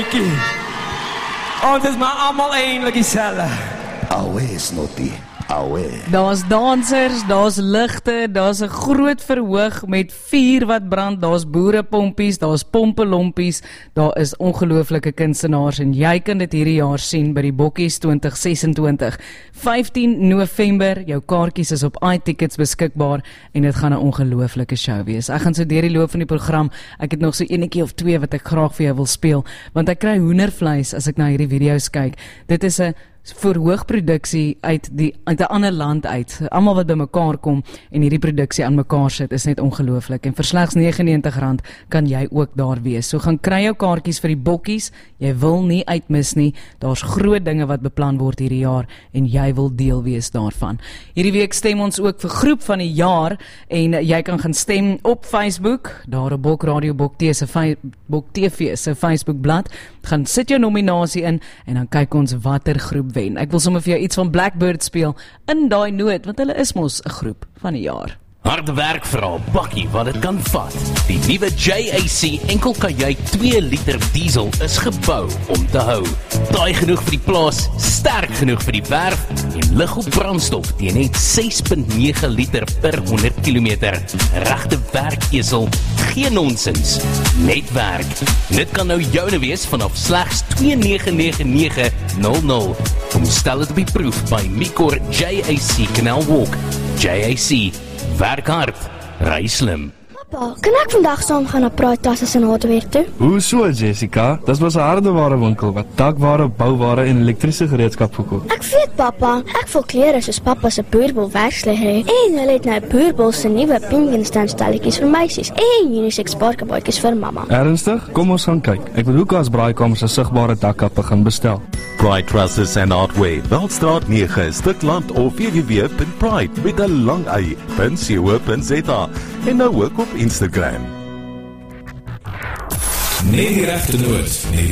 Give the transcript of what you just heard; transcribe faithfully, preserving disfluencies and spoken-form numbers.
netjie. Ons is maar allemaal eindelijk dieselfde. Awe is notie. Awe. Daar's dansers, daar's ligte, daar's 'n groot verhoog met vuur wat brand, daar's boerepompies, daar's pompelompies, daar is ongelooflike kunstenaars en jy kan dit hierdie jaar sien by die Bokkies twintig sesentwintig. vyftien November, jou kaartjies is op iTickets beskikbaar en dit gaan 'n ongelooflike show wees. Ek gaan so deur die loop van die program, ek het nog so enetjie of twee wat ek graag vir jou wil speel, want ek kry hoendervleis as ek na hierdie video's kyk. Dit is 'n verhoogproduksie uit die uit 'n ander land uit. Almal wat bymekaar kom en hierdie produksie aan mekaar sit is net ongelooflik. En vir slegs negenennegentig rand kan jy ook daar wees. So gaan kry jou kaartjies vir die Bokkies. Jy wil nie uitmis nie. Daar's groot dinge wat beplan word hierdie jaar en jy wil deel wees daarvan. Hierdie week stem ons ook vir groep van die jaar en jy kan gaan stem op Facebook, daar op Bok Radio Bok T se Bok T V se Facebookblad. Gaan sit jou nominasie in en dan kyk ons watter groep wen. Ek wil sommer vir jou iets van Blackbird speel in daai noot, want hulle is mos 'n groep van die jaar. Harde werk vir 'n bakkie wat dit kan vat. Die nuwe J A C enkelkajuit twee liter diesel is gebou om te hou. Taai genoeg vir die plaas, sterk genoeg vir die werf en lig op brandstof teen net ses komma nege liter per honderd kilometer. Regte werkesel, geen nonsens, net werk. Dit kan nou joune wees vanaf slegs twee nege nege nege nul nul. Kom stel dit op die proef by Mikor J A C Canal Walk. J A C, werk hard, ry slim. Papa, kan ek vandag saam gaan na Pride Tasses en Hardware toe? Hoe so, Jessica? Dis was 'n hardeware winkel wat dakware, bouware en elektriese gereedskap verkoop. Ek weet, papa. Ek voel klere soos papa se boerbol werksligheid. En hulle het nou boerbol se nuwe pink en stand stelletjies vir meisies en unisex parkebootjies vir mamma. Ernstig? Kom ons gaan kyk. Ek wil Hoekas Braaikamers se sigbare dakkappe gaan bestel. Pride Trusses and Hardware, Veldstraat nege, Stikland of w w w punt pride met 'n lang y punt co punt z a en nou ook op Instagram. Nee, die regte noot. Nee.